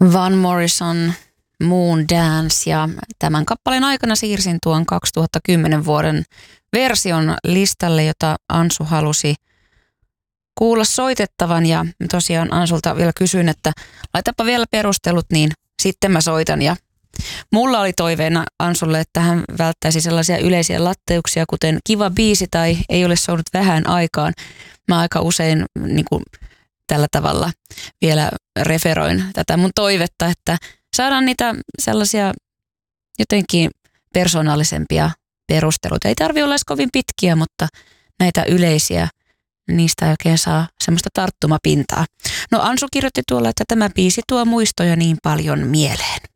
Van Morrison, Moon Dance, ja tämän kappaleen aikana siirsin tuon 2010 vuoden version listalle, jota Ansu halusi kuulla soitettavan, ja tosiaan Ansulta vielä kysyin, että laitapa vielä perustelut, niin sitten mä soitan, ja mulla oli toiveena Ansulle, että hän välttäisi sellaisia yleisiä latteuksia, kuten kiva biisi tai ei ole soinut vähän aikaan. Mä aika usein niin kuin tällä tavalla vielä referoin tätä mun toivetta, että saadaan niitä sellaisia jotenkin persoonallisempia perusteluita. Ei tarvitse olla edes kovin pitkiä, mutta näitä yleisiä, niistä ei oikein saa semmoista tarttumapintaa. No Ansu kirjoitti tuolla, että tämä biisi tuo muistoja niin paljon mieleen.